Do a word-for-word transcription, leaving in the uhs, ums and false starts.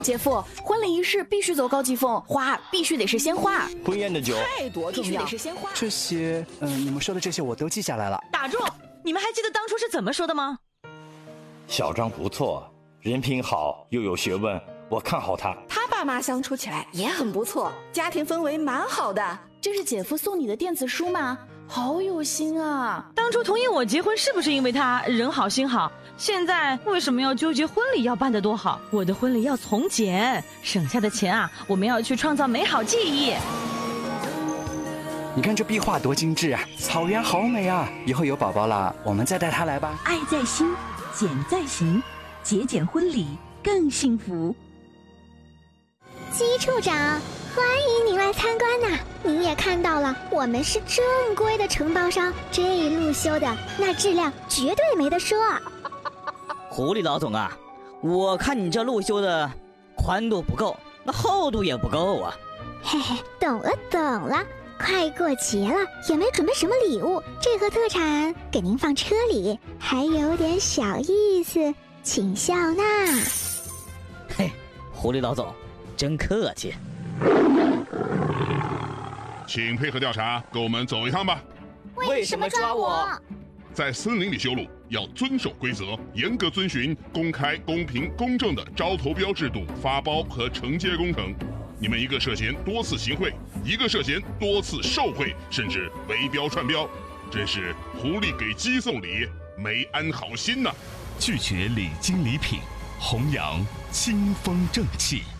姐夫，婚礼仪式必须走高级风，花必须得是鲜花， 婚宴的酒太多重要，必须得是鲜花。 这些，嗯、呃，你们说的这些我都记下来了。 打住！你们还记得当初是怎么说的吗？ 小张不错，人品好又有学问，我看好他。 他爸妈相处起来也很不错，家庭氛围蛮好的。 这是姐夫送你的电子书吗？好有心啊！ 当初同意我结婚是不是因为他人好心好？现在为什么要纠结婚礼要办得多好？我的婚礼要从简，省下的钱啊，我们要去创造美好记忆。 你看这壁画多精致啊，草原好美啊！以后有宝宝了，我们再带他来吧。 爱在心，简在行，节俭婚礼更幸福。 姬处长，欢迎您来参观呐！您也看到了，我们是正规的承包商，这一路修的那质量绝对没得说。 狐狸老总啊，我看你这路修的宽度不够，那厚度也不够啊。 嘿嘿，懂了懂了，快过节了，也没准备什么礼物，这盒特产给您放车里，还有点小意思，请笑纳。 嘿，狐狸老总真客气。 请配合调查，跟我们走一趟吧。 为什么抓我？ 在森林里修路要遵守规则，严格遵循公开、公平、公正的招投标制度发包和承接工程。你们一个涉嫌多次行贿，一个涉嫌多次受贿，甚至围标串标，真是狐狸给鸡送礼，没安好心呐！ 拒绝礼金礼品，弘扬清风正气。